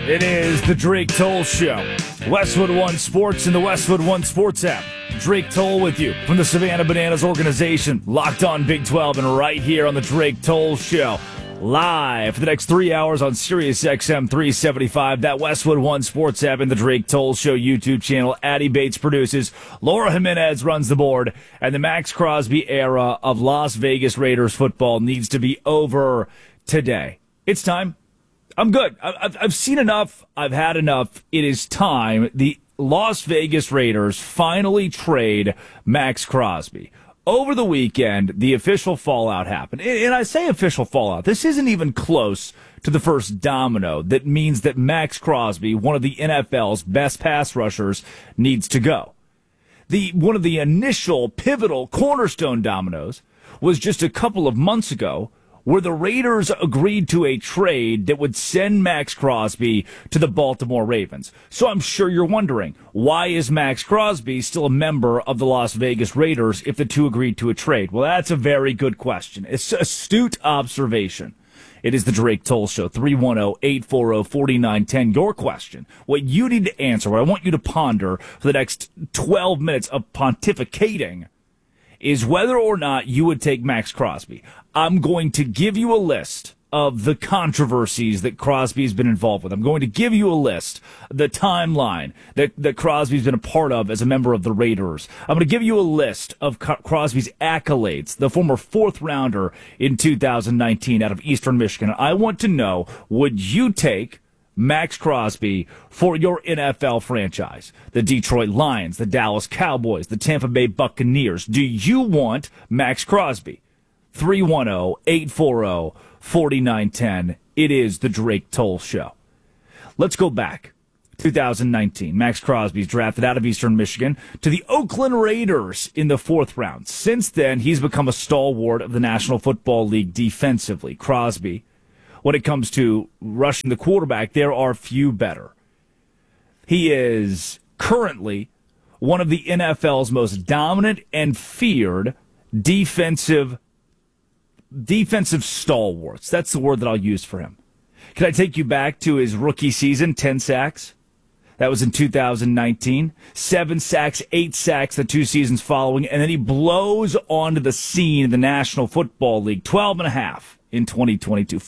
It is the Drake Toll Show. Westwood One Sports and the Westwood One Sports app. Drake Toll with you from the Savannah Bananas organization. Locked on Big 12 and right here on the Drake Toll Show. Live for the next 3 hours on Sirius XM 375. That Westwood One Sports app and the Drake Toll Show YouTube channel. Addie Bates produces. Laura Jimenez runs the board. And the Max Crosby era of Las Vegas Raiders football needs to be over today. It's time. I'm good. I've seen enough. I've had enough. It is time. The Las Vegas Raiders finally trade Max Crosby. Over the weekend, the official fallout happened. And I say official fallout. This isn't even close to the first domino that means that Max Crosby, one of the NFL's best pass rushers, needs to go. One of the initial pivotal cornerstone dominoes was just a couple of months ago, where the Raiders agreed to a trade that would send Max Crosby to the Baltimore Ravens. So I'm sure you're wondering, why is Max Crosby still a member of the Las Vegas Raiders if the two agreed to a trade? Well, that's a very good question. It's an astute observation. It is the Drake Toll Show, 310-840-4910. Your question, what you need to answer, what I want you to ponder for the next 12 minutes of pontificating, is whether or not you would take Max Crosby. I'm going to give you a list of the controversies that Crosby's been involved with. I'm going to give you a list, the timeline that Crosby's been a part of as a member of the Raiders. I'm going to give you a list of Crosby's accolades, the former fourth rounder in 2019 out of Eastern Michigan. I want to know, would you take Max Crosby for your NFL franchise? The Detroit Lions, the Dallas Cowboys, the Tampa Bay Buccaneers. Do you want Max Crosby? 310-840-4910. It is the Drake Toll Show. Let's go back. 2019. Max Crosby's drafted out of Eastern Michigan to the Oakland Raiders in the fourth round. Since then, he's become a stalwart of the National Football League defensively. Crosby, when it comes to rushing the quarterback, there are few better. He is currently one of the NFL's most dominant and feared defensive stalwarts. That's the word that I'll use for him. Can I take you back to his rookie season, 10 sacks? That was in 2019. 7 sacks, 8 sacks the 2 seasons following, and then he blows onto the scene in the National Football League, 12.5. in 2022,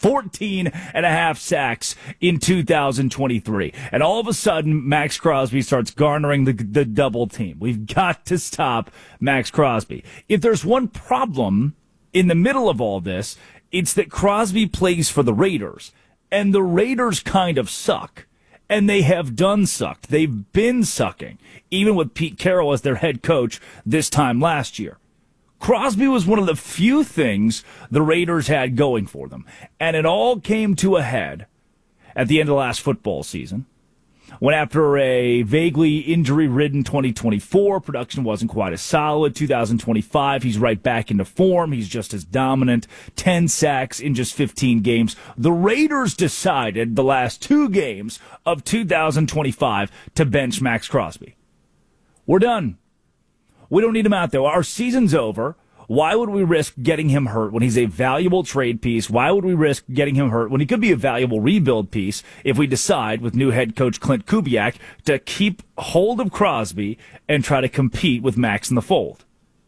14.5 sacks in 2023. And all of a sudden, Max Crosby starts garnering the double team. We've got to stop Max Crosby. If there's one problem in the middle of all this, it's that Crosby plays for the Raiders, and the Raiders kind of suck. And they have done sucked. They've been sucking, even with Pete Carroll as their head coach this time last year. Crosby was one of the few things the Raiders had going for them. And it all came to a head at the end of last football season, when after a vaguely injury-ridden 2024, production wasn't quite as solid. 2025, he's right back into form. He's just as dominant. 10 sacks in just 15 games. The Raiders decided the last 2 games of 2025 to bench Max Crosby. We're done. We don't need him out there. Our season's over. Why would we risk getting him hurt when he's a valuable trade piece? Why would we risk getting him hurt when he could be a valuable rebuild piece if we decide with new head coach Clint Kubiak to keep hold of Crosby and try to compete with Max in the fold?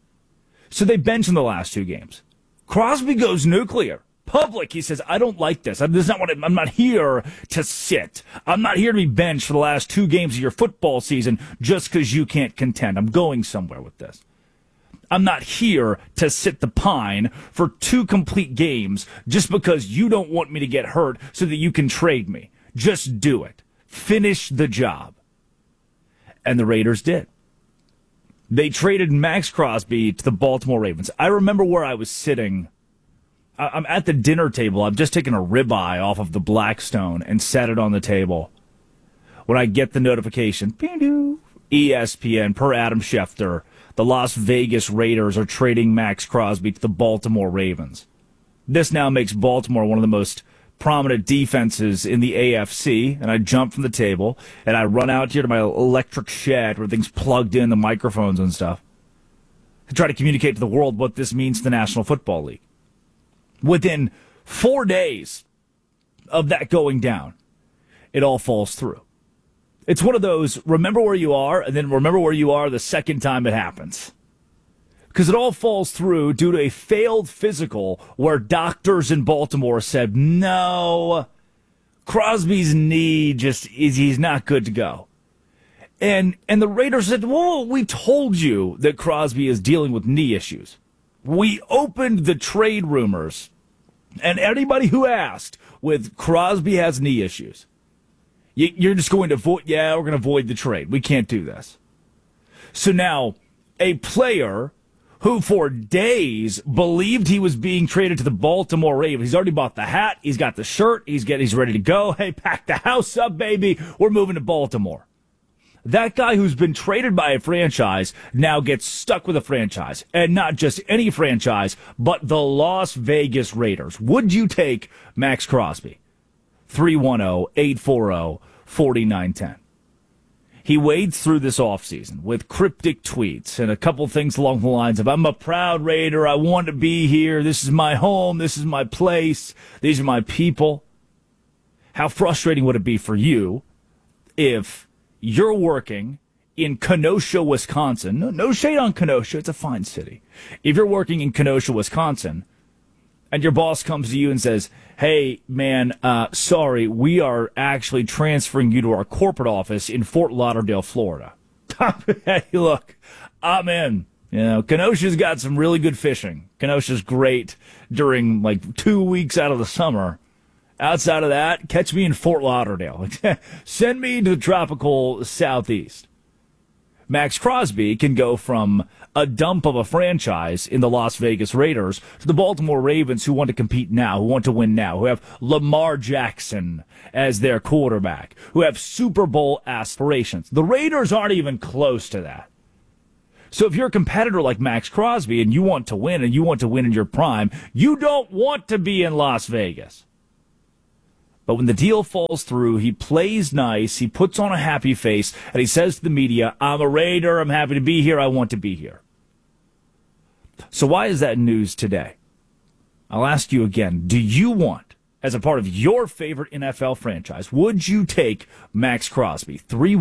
So they bench in the last 2 games. Crosby goes nuclear. Public, he says, I don't like this. This is not what I'm not here to sit. I'm not here to be benched for the last 2 games of your football season just because you can't contend. I'm going somewhere with this. I'm not here to sit the pine for 2 complete games just because you don't want me to get hurt so that you can trade me. Just do it. Finish the job. And the Raiders did. They traded Max Crosby to the Baltimore Ravens. I remember where I was sitting. I'm at the dinner table. I've just taken a ribeye off of the Blackstone and set it on the table. When I get the notification, ESPN, per Adam Schefter, the Las Vegas Raiders are trading Max Crosby to the Baltimore Ravens. This now makes Baltimore one of the most prominent defenses in the AFC, and I jump from the table, and I run out here to my electric shed where things plugged in, the microphones and stuff, to try to communicate to the world what this means to the National Football League. Within 4 days of that going down, it all falls through. It's one of those remember where you are and then remember where you are the second time it happens. Because it all falls through due to a failed physical where doctors in Baltimore said, no, Crosby's knee he's not good to go. And the Raiders said, well, we told you that Crosby is dealing with knee issues. We opened the trade rumors, and anybody who asked with Crosby has knee issues, you're just going to void, we're going to void the trade. We can't do this. So now a player who for days believed he was being traded to the Baltimore Ravens. He's already bought the hat. He's got the shirt. He's ready to go. Hey, pack the house up, baby. We're moving to Baltimore. That guy who's been traded by a franchise now gets stuck with a franchise. And not just any franchise, but the Las Vegas Raiders. Would you take Max Crosby? 310-840-4910. He wades through this offseason with cryptic tweets and a couple things along the lines of, I'm a proud Raider, I want to be here, this is my home, this is my place, these are my people. How frustrating would it be for you if you're working in Kenosha, Wisconsin? No shade on Kenosha, it's a fine city. If you're working in Kenosha, Wisconsin, and your boss comes to you and says, hey, man, sorry, we are actually transferring you to our corporate office in Fort Lauderdale, Florida. Hey, look, I'm in. Kenosha's got some really good fishing. Kenosha's great during, 2 weeks out of the summer. Outside of that, catch me in Fort Lauderdale. Send me to the tropical southeast. Max Crosby can go from a dump of a franchise in the Las Vegas Raiders to the Baltimore Ravens, who want to compete now, who want to win now, who have Lamar Jackson as their quarterback, who have Super Bowl aspirations. The Raiders aren't even close to that. So if you're a competitor like Max Crosby and you want to win and you want to win in your prime, you don't want to be in Las Vegas. But when the deal falls through, he plays nice, he puts on a happy face, and he says to the media, I'm a Raider, I'm happy to be here, I want to be here. So why is that news today? I'll ask you again, do you want, as a part of your favorite NFL franchise, would you take Max Crosby?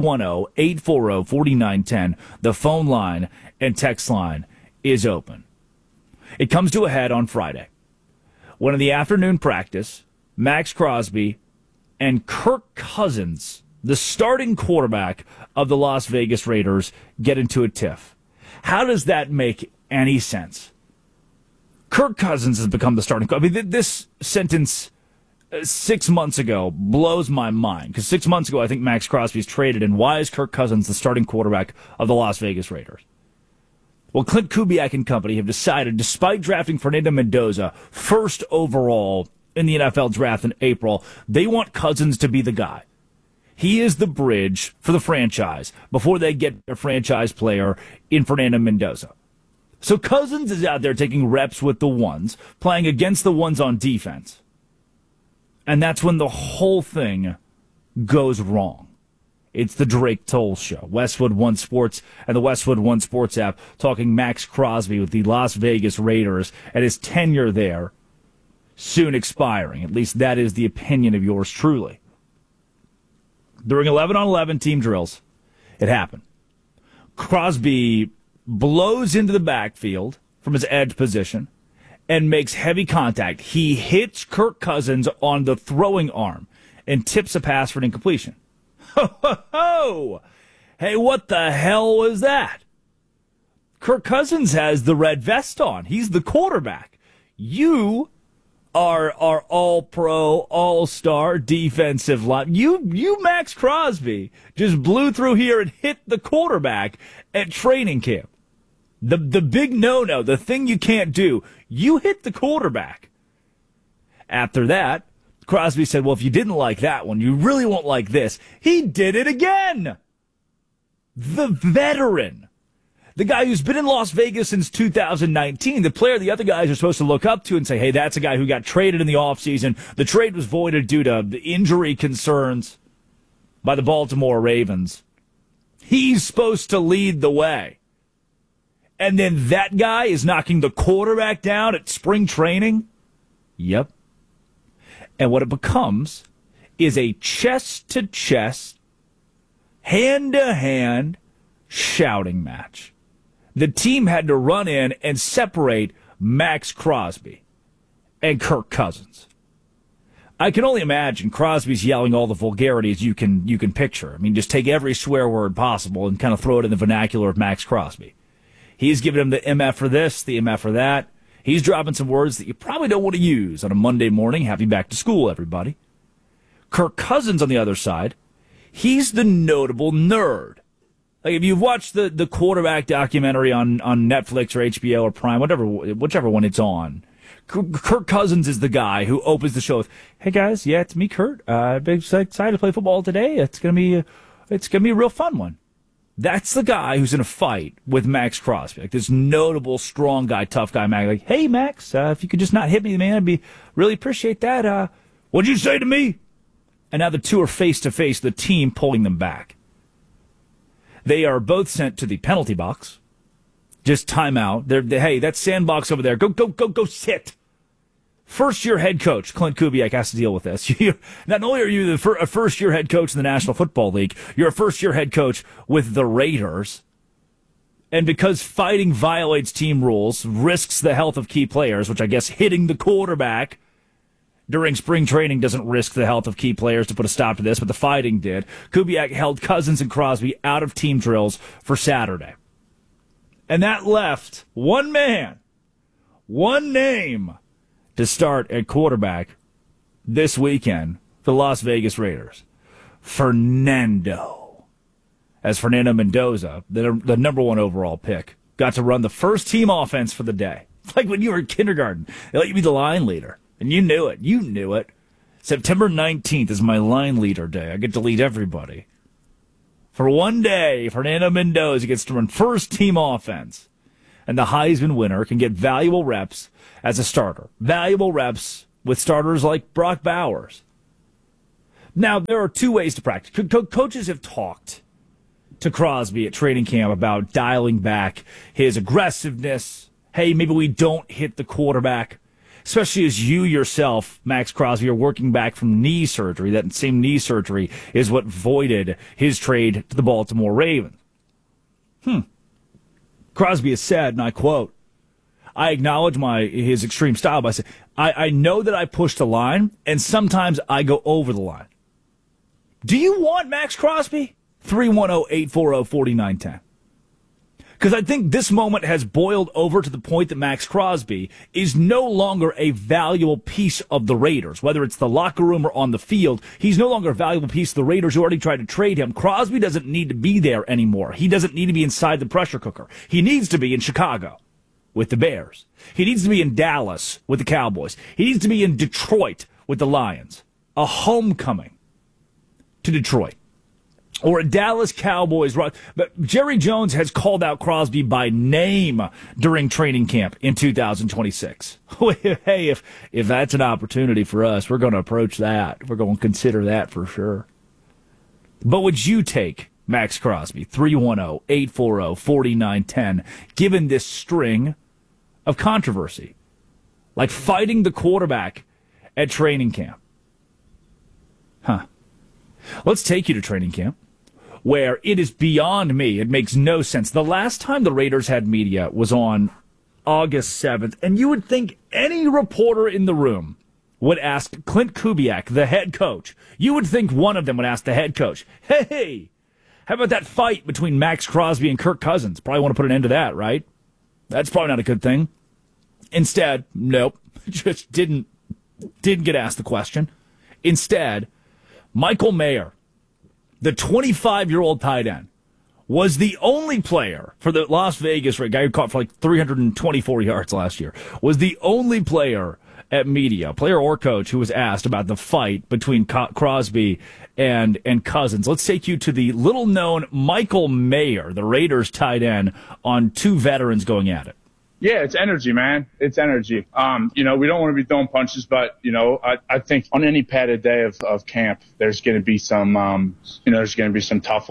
310-840-4910. The phone line and text line is open. It comes to a head on Friday, when in the afternoon practice, Max Crosby and Kirk Cousins, the starting quarterback of the Las Vegas Raiders, get into a tiff. How does that make any sense? Kirk Cousins has become the starting quarterback. I mean, this sentence 6 months ago blows my mind, because 6 months ago I think Max Crosby's traded, and why is Kirk Cousins the starting quarterback of the Las Vegas Raiders? Well, Clint Kubiak and company have decided, despite drafting Fernando Mendoza first overall in the NFL draft in April, they want Cousins to be the guy. He is the bridge for the franchise before they get their franchise player in Fernando Mendoza. So Cousins is out there taking reps with the ones, playing against the ones on defense. And that's when the whole thing goes wrong. It's the Drake Toll Show. Westwood One Sports and the Westwood One Sports app talking Max Crosby with the Las Vegas Raiders and his tenure there soon expiring. At least that is the opinion of yours truly. During 11-on-11 team drills, it happened. Crosby blows into the backfield from his edge position and makes heavy contact. He hits Kirk Cousins on the throwing arm and tips a pass for an incompletion. Ho, ho, ho! Hey, what the hell was that? Kirk Cousins has the red vest on. He's the quarterback. You are all-pro, all-star defensive line. You, Max Crosby, just blew through here and hit the quarterback at training camp. The big no-no, the thing you can't do, you hit the quarterback. After that, Crosby said, well, if you didn't like that one, you really won't like this. He did it again. The veteran. The guy who's been in Las Vegas since 2019, the player the other guys are supposed to look up to and say, hey, that's a guy who got traded in the offseason. The trade was voided due to the injury concerns by the Baltimore Ravens. He's supposed to lead the way. And then that guy is knocking the quarterback down at spring training? Yep. And what it becomes is a chest-to-chest, hand-to-hand shouting match. The team had to run in and separate Max Crosby and Kirk Cousins. I can only imagine Crosby's yelling all the vulgarities you can picture. I mean, just take every swear word possible and kind of throw it in the vernacular of Max Crosby. He's giving him the MF for this, the MF for that. He's dropping some words that you probably don't want to use on a Monday morning. Happy back to school, everybody. Kirk Cousins on the other side, he's the notable nerd. Like if you've watched the quarterback documentary on Netflix or HBO or Prime, whichever one it's on, Kirk Cousins is the guy who opens the show with, "Hey guys, yeah, it's me, Kurt. I'm excited to play football today. It's gonna be a real fun one." That's the guy who's in a fight with Max Crosby, like this notable, strong guy, tough guy, Max. Like, "Hey Max, if you could just not hit me, man, I'd really appreciate that. What'd you say to me?" And now the two are face to face, the team pulling them back. They are both sent to the penalty box. Just timeout. Hey, that sandbox over there. Go sit. First-year head coach Clint Kubiak has to deal with this. Not only are you a first-year head coach in the National Football League, you're a first-year head coach with the Raiders. And because fighting violates team rules, risks the health of key players, which I guess hitting the quarterback during spring training doesn't risk the health of key players to put a stop to this, but the fighting did. Kubiak held Cousins and Crosby out of team drills for Saturday. And that left one man, one name to start at quarterback this weekend for the Las Vegas Raiders. Fernando. As Fernando Mendoza, the number one overall pick, got to run the first team offense for the day. It's like when you were in kindergarten. They let you be the line leader. And you knew it. You knew it. September 19th is my line leader day. I get to lead everybody. For one day, Fernando Mendoza gets to run first team offense. And the Heisman winner can get valuable reps as a starter. Valuable reps with starters like Brock Bowers. Now, there are two ways to practice. Coaches have talked to Crosby at training camp about dialing back his aggressiveness. Hey, maybe we don't hit the quarterback. Especially as you yourself, Max Crosby, are working back from knee surgery. That same knee surgery is what voided his trade to the Baltimore Ravens. Crosby has said, and I quote, "I acknowledge his extreme style by saying, I know that I push the line, and sometimes I go over the line." Do you want Max Crosby? 310-840-4910. Because I think this moment has boiled over to the point that Max Crosby is no longer a valuable piece of the Raiders. Whether it's the locker room or on the field, he's no longer a valuable piece of the Raiders who already tried to trade him. Crosby doesn't need to be there anymore. He doesn't need to be inside the pressure cooker. He needs to be in Chicago with the Bears. He needs to be in Dallas with the Cowboys. He needs to be in Detroit with the Lions. A homecoming to Detroit. Or a Dallas Cowboys run. But Jerry Jones has called out Crosby by name during training camp in 2026. Hey, if that's an opportunity for us, we're going to approach that. We're going to consider that for sure. But would you take Max Crosby? 310-840-4910, given this string of controversy, like fighting the quarterback at training camp. Let's take you to training camp, where it is beyond me. It makes no sense. The last time the Raiders had media was on August 7th, and you would think any reporter in the room would ask Clint Kubiak, the head coach. You would think one of them would ask the head coach, "Hey, how about that fight between Max Crosby and Kirk Cousins? Probably want to put an end to that, right? That's probably not a good thing." Instead, nope, just didn't get asked the question. Instead, Michael Mayer, the 25-year-old tight end, was the only player for the Las Vegas Raiders, guy who caught for like 324 yards last year, was the only player at media, player or coach, who was asked about the fight between Crosby and Cousins. Let's take you to the little-known Michael Mayer, the Raiders tight end, on two veterans going at it. Yeah, it's energy, man. It's energy. We don't want to be throwing punches, but, I think on any padded day of camp, there's going to be some, there's going to be some tuffles.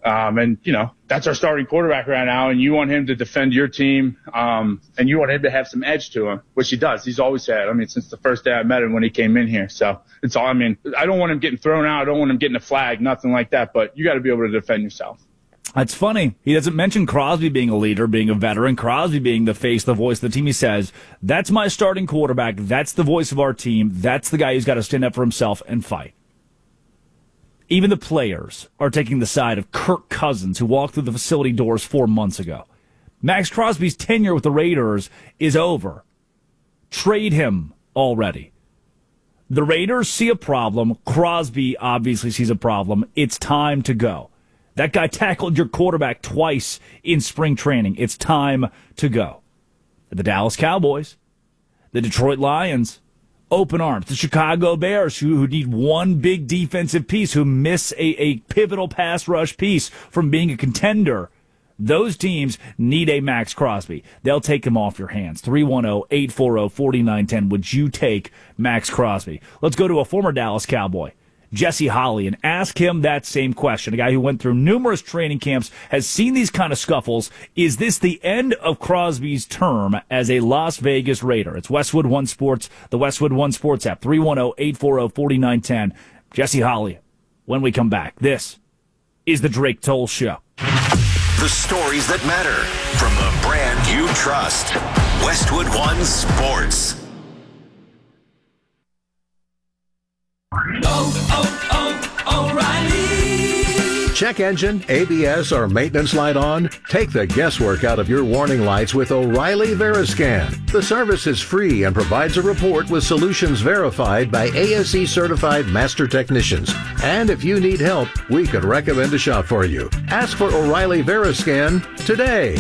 And, that's our starting quarterback right now. And you want him to defend your team. And you want him to have some edge to him, which he does. He's always had. Since the first day I met him when he came in here. So it's all, I don't want him getting thrown out. I don't want him getting a flag, nothing like that. But you got to be able to defend yourself. That's funny. He doesn't mention Crosby being a leader, being a veteran, Crosby being the face, the voice of the team. He says, that's my starting quarterback. That's the voice of our team. That's the guy who's got to stand up for himself and fight. Even the players are taking the side of Kirk Cousins, who walked through the facility doors 4 months ago. Max Crosby's tenure with the Raiders is over. Trade him already. The Raiders see a problem. Crosby obviously sees a problem. It's time to go. That guy tackled your quarterback twice in spring training. It's time to go. The Dallas Cowboys, the Detroit Lions, open arms. The Chicago Bears, who need one big defensive piece, who miss a pivotal pass rush piece from being a contender. Those teams need a Max Crosby. They'll take him off your hands. 310-840-4910. Would you take Max Crosby? Let's go to a former Dallas Cowboy, Jesse Holley, and ask him that same question. A guy who went through numerous training camps, has seen these kind of scuffles. Is this the end of Crosby's term as a Las Vegas Raider? It's Westwood One Sports, the Westwood One Sports app, 310-840-4910. Jesse Holley, when we come back. This is the Drake Toll Show. The stories that matter from the brand you trust. Westwood One Sports. O'Reilly. Check engine, ABS, or maintenance light on? Take the guesswork out of your warning lights with O'Reilly Veriscan. The service is free and provides a report with solutions verified by ASE certified master technicians. And if you need help, we could recommend a shop for you. Ask for O'Reilly Veriscan today.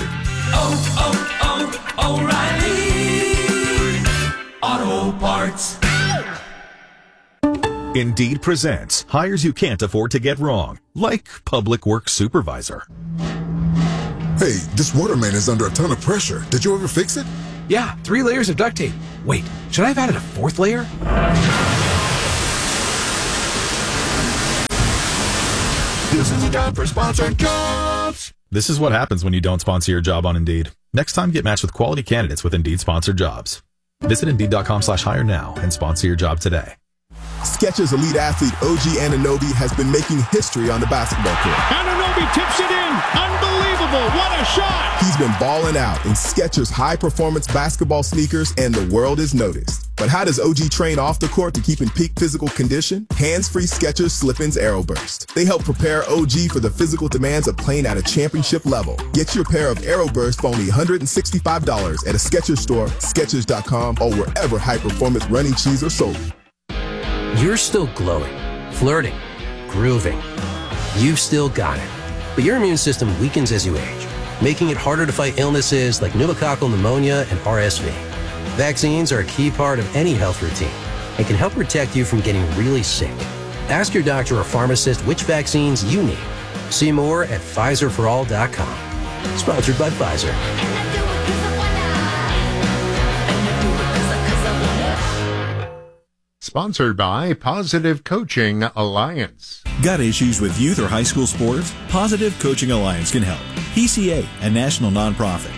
O'Reilly Auto Parts. Indeed presents hires you can't afford to get wrong, like public works supervisor. Hey, this water main is under a ton of pressure. Did you ever fix it? Yeah, 3 layers of duct tape. Wait, should I have added a 4th layer? This is a time for sponsored jobs. This is what happens when you don't sponsor your job on Indeed. Next time, get matched with quality candidates with Indeed sponsored jobs. Visit Indeed.com/hire now and sponsor your job today. Skechers elite athlete OG Anunoby has been making history on the basketball court. Anunoby tips it in. Unbelievable. What a shot. He's been balling out in Skechers high-performance basketball sneakers, and the world has noticed. But how does OG train off the court to keep in peak physical condition? Hands-free Skechers Slip-ins Aeroburst. They help prepare OG for the physical demands of playing at a championship level. Get your pair of Aeroburst for only $165 at a Skechers store, Skechers.com, or wherever high-performance running shoes are sold. You're still glowing, flirting, grooving. You've still got it. But your immune system weakens as you age, making it harder to fight illnesses like pneumococcal pneumonia and RSV. Vaccines are a key part of any health routine and can help protect you from getting really sick. Ask your doctor or pharmacist which vaccines you need. See more at PfizerForAll.com. Sponsored by Pfizer. Sponsored by Positive Coaching Alliance. Got issues with youth or high school sports? Positive Coaching Alliance can help. PCA, a national nonprofit.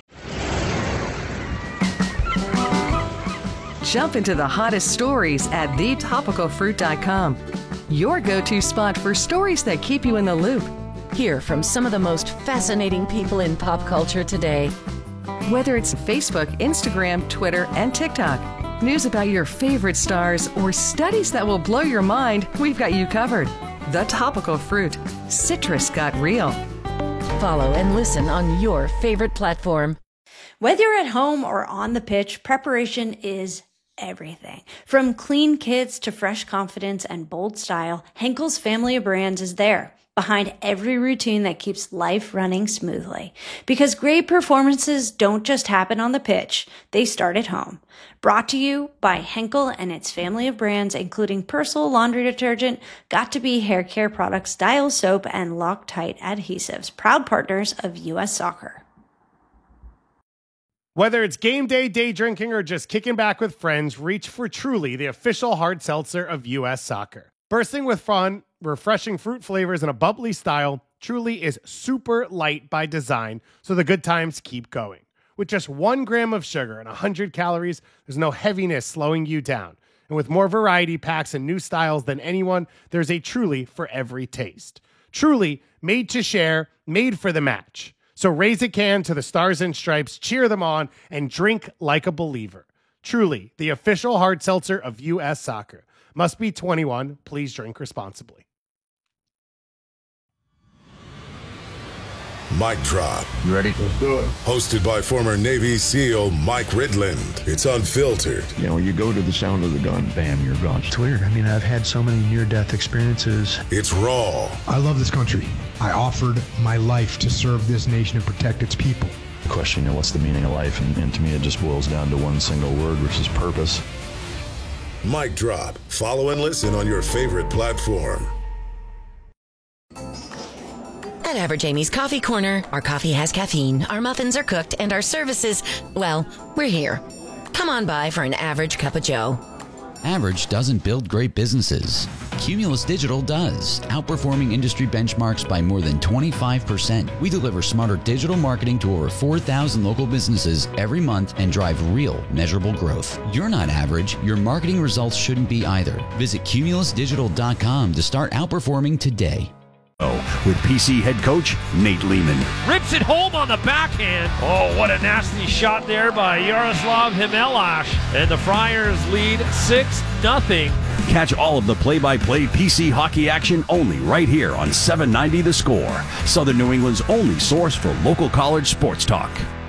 Jump into the hottest stories at thetopicalfruit.com. Your go-to spot for stories that keep you in the loop. Hear from some of the most fascinating people in pop culture today. Whether it's Facebook, Instagram, Twitter, and TikTok. News about your favorite stars or studies that will blow your mind, we've got you covered. The Topical Fruit. Citrus got real. Follow and listen on your favorite platform. Whether you're at home or on the pitch, preparation is everything. From clean kits to fresh confidence and bold style, Henkel's family of brands is there, behind every routine that keeps life running smoothly. Because great performances don't just happen on the pitch, they start at home. Brought to you by Henkel and its family of brands, including Persil laundry detergent, Got2b hair care products, Dial soap, and Loctite adhesives, proud partners of U.S. Soccer. Whether it's game day, day drinking, or just kicking back with friends, reach for Truly, the official hard seltzer of U.S. Soccer. Bursting with fun, refreshing fruit flavors, and a bubbly style, Truly is super light by design, so the good times keep going. With just 1 gram of sugar and 100 calories, there's no heaviness slowing you down. And with more variety packs and new styles than anyone, there's a Truly for every taste. Truly, made to share, made for the match. So raise a can to the Stars and Stripes, cheer them on, and drink like a believer. Truly, the official hard seltzer of U.S. Soccer. Must be 21. Please drink responsibly. Mic Drop. You ready? Let's do it. Hosted by former Navy SEAL Mike Ridland. It's unfiltered. You know, you go to the sound of the gun, bam, you're gone. It's weird. I mean, I've had so many near-death experiences. It's raw. I love this country. I offered my life to serve this nation and protect its people. The question, what's the meaning of life? And to me, it just boils down to one single word, which is purpose. Mic Drop. Follow and listen on your favorite platform. At Average Amy's Coffee Corner, our coffee has caffeine, our muffins are cooked, and our services, well, we're here. Come on by for an average cup of joe. Average doesn't build great businesses. Cumulus Digital does, outperforming industry benchmarks by more than 25%. We deliver smarter digital marketing to over 4,000 local businesses every month and drive real, measurable growth. You're not average. Your marketing results shouldn't be either. Visit cumulusdigital.com to start outperforming today. With PC head coach Nate Lehman. Rips it home on the backhand. Oh, what a nasty shot there by Yaroslav Himelash. And the Friars lead 6-0. Catch all of the play-by-play PC hockey action only right here on 790 The Score, Southern New England's only source for local college sports talk.